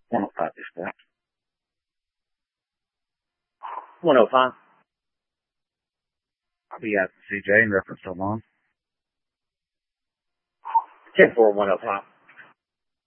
105 dispatch. 105. I'll be asking CJ in reference to Lon. 10-4, 105.